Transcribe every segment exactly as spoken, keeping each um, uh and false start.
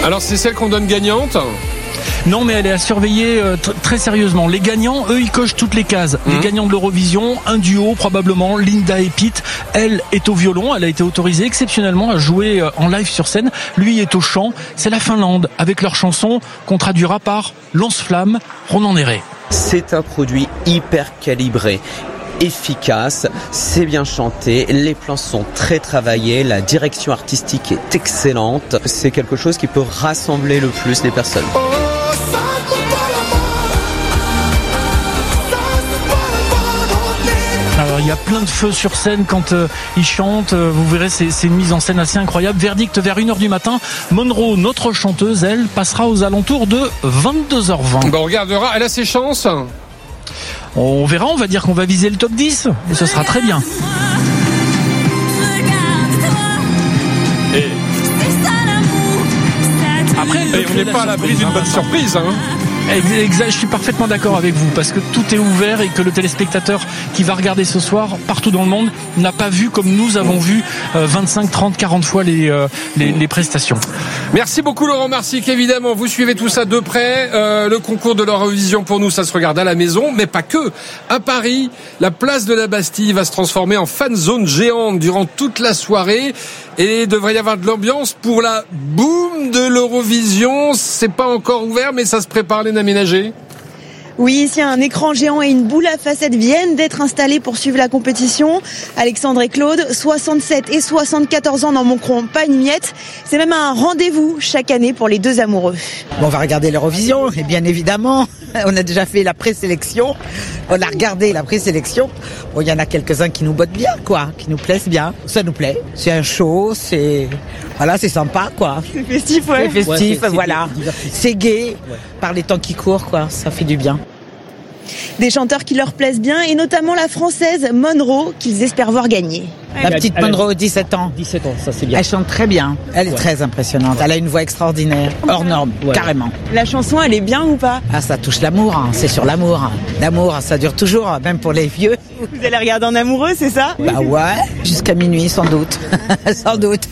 Alors c'est celle qu'on donne gagnante ? Non, mais elle est à surveiller euh, t- très sérieusement. Les gagnants, eux, ils cochent toutes les cases. Mmh. Les gagnants de l'Eurovision, un duo probablement, Linda et Pete. Elle est au violon, elle a été autorisée exceptionnellement à jouer euh, en live sur scène. Lui est au chant. C'est la Finlande, avec leur chanson qu'on traduira par Lance-Flamme, Ronan Néré. C'est un produit hyper calibré, efficace, c'est bien chanté, les plans sont très travaillés, la direction artistique est excellente. C'est quelque chose qui peut rassembler le plus les personnes. Alors il y a plein de feux sur scène quand euh, ils chantent, euh, vous verrez c'est, c'est une mise en scène assez incroyable. Verdict vers une heure du matin, Monroe, notre chanteuse, elle passera aux alentours de vingt-deux heures vingt. Bon, on regardera, elle a ses chances. On verra, on va dire qu'on va viser le top dix, et ce sera très bien. Et, Après, et on n'est pas à l'abri d'une bonne surprise, hein. Exact, je suis parfaitement d'accord avec vous parce que tout est ouvert et que le téléspectateur qui va regarder ce soir partout dans le monde n'a pas vu comme nous avons vu euh, vingt-cinq, trente, quarante fois les, euh, les, les prestations. Merci beaucoup Laurent Marsic, évidemment vous suivez tout ça de près. Euh, le concours de l'Eurovision pour nous ça se regarde à la maison, mais pas que. À Paris, la place de la Bastille va se transformer en fan zone géante durant toute la soirée et il devrait y avoir de l'ambiance pour la boum de l'Eurovision. C'est pas encore ouvert mais ça se prépare les aménagés. Oui, ici un écran géant et une boule à facettes viennent d'être installés pour suivre la compétition. Alexandre et Claude, soixante-sept et soixante-quatorze ans, n'en manqueront pas une miette. C'est même un rendez-vous chaque année pour les deux amoureux. Bon, on va regarder l'Eurovision, et bien évidemment, on a déjà fait la présélection. On a regardé la présélection. Bon, il y en a quelques-uns qui nous bottent bien, quoi, qui nous plaisent bien. Ça nous plaît. C'est un show, c'est... Voilà, c'est sympa, quoi. C'est festif, ouais. C'est festif, ouais, c'est, c'est voilà. Gai, c'est gai, ouais. Par les temps qui courent, quoi. Ça fait du bien. Des chanteurs qui leur plaisent bien, et notamment la française Monroe, qu'ils espèrent voir gagner. La petite Monroe, dix-sept ans. dix-sept ans, ça c'est bien. Elle chante très bien. Elle est ouais. très impressionnante. Elle a une voix extraordinaire. Hors norme, ouais. carrément. La chanson, elle est bien ou pas ? Ah, ça touche l'amour. Hein. C'est sur l'amour. L'amour, ça dure toujours, même pour les vieux. Vous allez regarder en amoureux, c'est ça ? Bah ouais, jusqu'à minuit, sans doute. sans doute.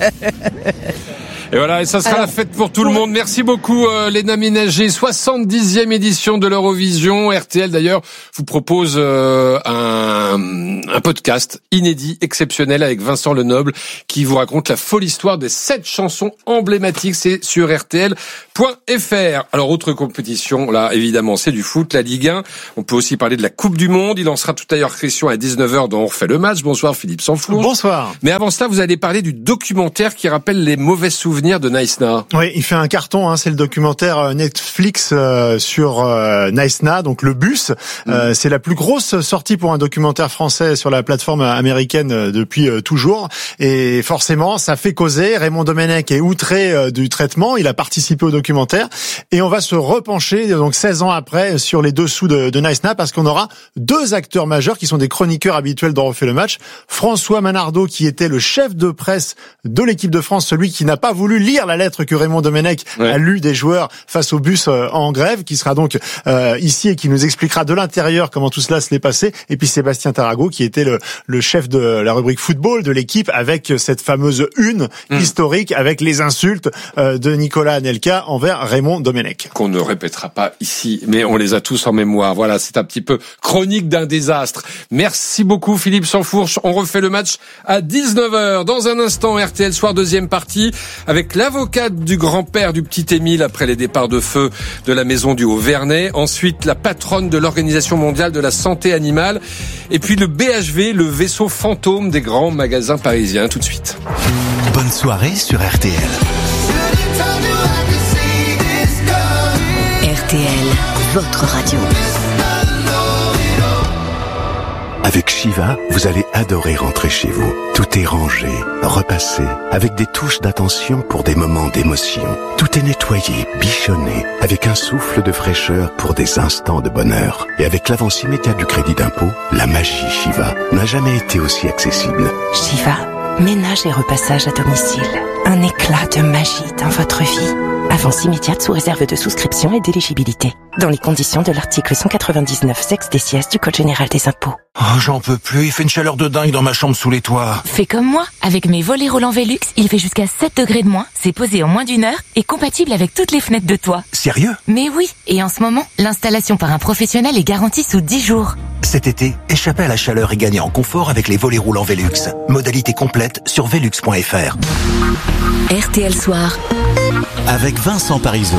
Et voilà, et ça sera Alors, la fête pour tout le monde. Merci beaucoup, euh, Léna Ménager. soixante-dixième édition de l'Eurovision. R T L, d'ailleurs, vous propose euh, un, un podcast inédit, exceptionnel, avec Vincent Lenoble, qui vous raconte la folle histoire des sept chansons emblématiques. C'est sur R T L point F R. Alors, autre compétition, là, évidemment, c'est du foot, la Ligue un. On peut aussi parler de la Coupe du Monde. Il lancera tout à l'heure Christian à dix-neuf heures dont on refait le match. Bonsoir, Philippe Sansfourche. Bonsoir. Mais avant cela, vous allez parler du documentaire qui rappelle les mauvais souvenirs de Nice Na. Oui, il fait un carton, hein, c'est le documentaire Netflix euh, sur euh, Nice Na, donc le bus. Mmh. Euh, c'est la plus grosse sortie pour un documentaire français sur la plateforme américaine euh, depuis euh, toujours. Et forcément, ça fait causer. Raymond Domenech est outré euh, du traitement. Il a participé au documentaire. Et on va se repencher, donc seize ans après, sur les dessous de, de Nice Na, parce qu'on aura deux acteurs majeurs qui sont des chroniqueurs habituels d'On refait le match. François Manardo, qui était le chef de presse de l'équipe de France, celui qui n'a pas voulu lire la lettre que Raymond Domenech ouais. a lue des joueurs face au bus euh, en grève, qui sera donc euh, ici et qui nous expliquera de l'intérieur comment tout cela se l'est passé. Et puis Sébastien Tarago, qui était le, le chef de la rubrique football de l'équipe, avec cette fameuse une mmh. historique avec les insultes euh, de Nicolas Anelka envers Raymond Domenech. Qu'on ne répétera pas ici, mais on les a tous en mémoire. Voilà, c'est un petit peu chronique d'un désastre. Merci beaucoup Philippe Sansfourche. On refait le match à dix-neuf heures. Dans un instant, R T L Soir, deuxième partie, avec l'avocate du grand-père du petit Émile après les départs de feu de la maison du Haut-Vernay. Ensuite, la patronne de l'Organisation mondiale de la santé animale. Et puis le B H V, le vaisseau fantôme des grands magasins parisiens. Tout de suite. Bonne soirée sur R T L. R T L, votre radio. Avec Shiva, vous allez adorer rentrer chez vous. Tout est rangé, repassé, avec des touches d'attention pour des moments d'émotion. Tout est nettoyé, bichonné, avec un souffle de fraîcheur pour des instants de bonheur. Et avec l'avance immédiate du crédit d'impôt, la magie Shiva n'a jamais été aussi accessible. Shiva, ménage et repassage à domicile. Un écran éclat de magie dans votre vie. Avance immédiate sous réserve de souscription et d'éligibilité. Dans les conditions de l'article cent quatre-vingt-dix-neuf sexe D C S du Code général des impôts. Oh, j'en peux plus, il fait une chaleur de dingue dans ma chambre sous les toits. Fais comme moi, avec mes volets roulants Velux, il fait jusqu'à sept degrés de moins, c'est posé en moins d'une heure et compatible avec toutes les fenêtres de toit. Sérieux? Mais oui, et en ce moment, l'installation par un professionnel est garantie sous dix jours. Cet été, échappez à la chaleur et gagnez en confort avec les volets roulants Velux. Modalité complète sur velux point f r. R T L Soir. Avec Vincent Parisot.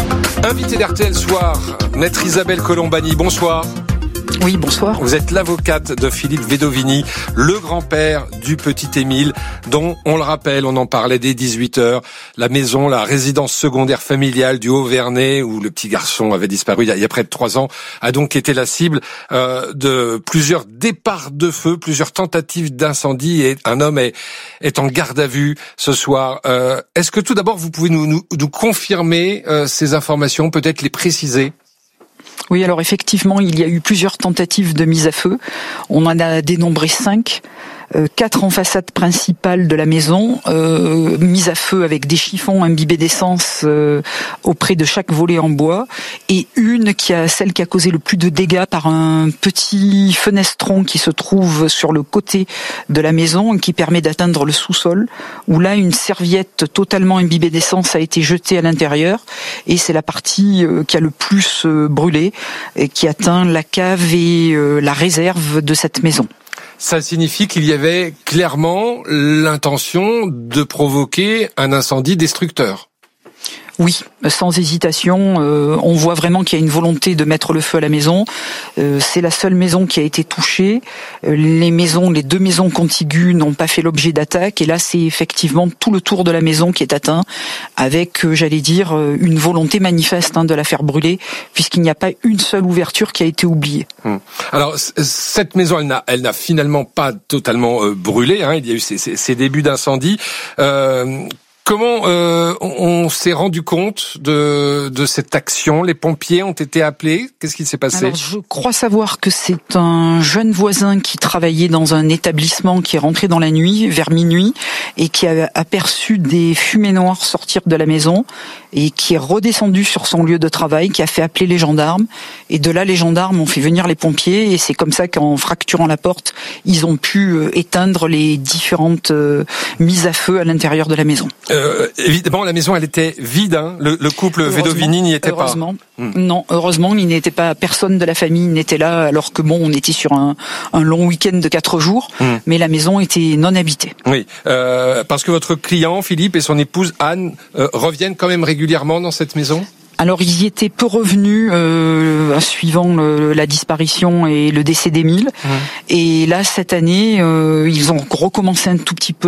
Invité d'R T L Soir, maître Isabelle Colombani, bonsoir. Oui, bonsoir. Vous êtes l'avocate de Philippe Vedovini, le grand-père du petit Émile, dont, on le rappelle, on en parlait dès dix-huit heures, la maison, la résidence secondaire familiale du Haut-Vernay, où le petit garçon avait disparu il y a, il y a près de trois ans, a donc été la cible euh, de plusieurs départs de feu, plusieurs tentatives d'incendie, et un homme est, est en garde à vue ce soir. Euh, est-ce que tout d'abord, vous pouvez nous, nous, nous confirmer euh, ces informations, peut-être les préciser ? Oui, alors effectivement, il y a eu plusieurs tentatives de mise à feu. On en a dénombré cinq. Euh, quatre en façade principale de la maison, euh, mise à feu avec des chiffons imbibés d'essence euh, auprès de chaque volet en bois, et une qui a celle qui a causé le plus de dégâts par un petit fenestron qui se trouve sur le côté de la maison et qui permet d'atteindre le sous-sol, où là une serviette totalement imbibée d'essence a été jetée à l'intérieur, et c'est la partie euh, qui a le plus euh, brûlé, et qui atteint la cave et euh, la réserve de cette maison. Ça signifie qu'il y avait clairement l'intention de provoquer un incendie destructeur. Oui, sans hésitation, euh, on voit vraiment qu'il y a une volonté de mettre le feu à la maison. Euh, c'est la seule maison qui a été touchée. Euh, les maisons, les deux maisons contiguës n'ont pas fait l'objet d'attaque. Et là, c'est effectivement tout le tour de la maison qui est atteint, avec, euh, j'allais dire, une volonté manifeste hein, de la faire brûler, puisqu'il n'y a pas une seule ouverture qui a été oubliée. Hum. Alors, cette maison, elle n'a, elle n'a finalement pas totalement euh, brûlé. Hein. Il y a eu ces, ces, ces débuts d'incendie. Euh, Comment euh, on s'est rendu compte de, de cette action? Les pompiers ont été appelés? Qu'est-ce qui s'est passé? Alors, je crois savoir que c'est un jeune voisin qui travaillait dans un établissement qui est rentré dans la nuit, vers minuit, et qui a aperçu des fumées noires sortir de la maison, et qui est redescendu sur son lieu de travail, qui a fait appeler les gendarmes. Et de là, les gendarmes ont fait venir les pompiers, et c'est comme ça qu'en fracturant la porte, ils ont pu éteindre les différentes mises à feu à l'intérieur de la maison. Euh, évidemment, la maison, elle était vide. Hein. Le, le couple Vedovini n'y était heureusement. pas. Hum. Non, heureusement, il n'était pas. Personne de la famille n'était là, alors que bon, on était sur un, un long week-end de quatre jours, hum. mais la maison était non habitée. Oui, euh, parce que votre client Philippe et son épouse Anne euh, reviennent quand même régulièrement dans cette maison. Alors ils y étaient peu revenus euh, suivant le, la disparition et le décès d'Émile. Mmh. Et là cette année, euh, ils ont recommencé un tout petit peu.